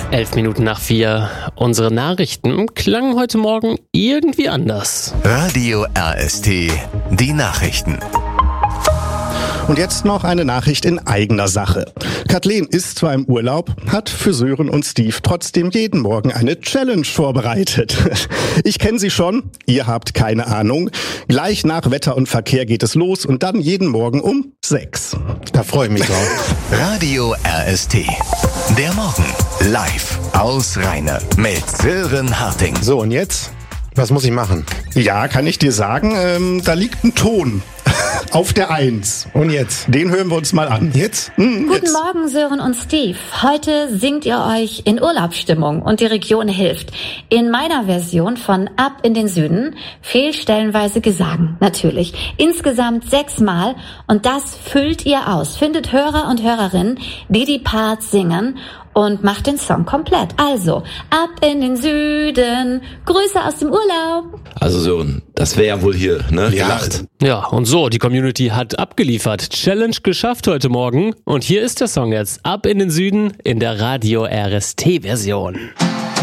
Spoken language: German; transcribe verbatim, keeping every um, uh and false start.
Elf Minuten nach vier. Unsere Nachrichten klangen heute Morgen irgendwie anders. Radio R S T, die Nachrichten. Und jetzt noch eine Nachricht in eigener Sache. Kathleen ist zwar im Urlaub, hat für Sören und Steve trotzdem jeden Morgen eine Challenge vorbereitet. Ich kenne sie schon, ihr habt keine Ahnung. Gleich nach Wetter und Verkehr geht es los und dann jeden Morgen um sechs. Da freue ich mich drauf. Radio R S T, der Morgen live aus Rheine mit Sören Harting. So, und jetzt? Was muss ich machen? Ja, kann ich dir sagen, ähm, da liegt ein Ton auf der Eins. Und jetzt? Den hören wir uns mal an. Jetzt? Hm, Guten jetzt. Morgen, Sören und Steve. Heute singt ihr euch in Urlaubsstimmung und die Region hilft. In meiner Version von Ab in den Süden fehlt stellenweise Gesang, natürlich. Insgesamt sechsmal und das füllt ihr aus. Findet Hörer und Hörerinnen, die die Parts singen und macht den Song komplett. Also, ab in den Süden, Grüße aus dem Urlaub. Also Sören, das wäre ja wohl hier, ne? Ja. Gelacht. Ja, und so, die Community hat abgeliefert. Challenge geschafft heute Morgen. Und hier ist der Song jetzt. Ab in den Süden in der Radio R S T Version.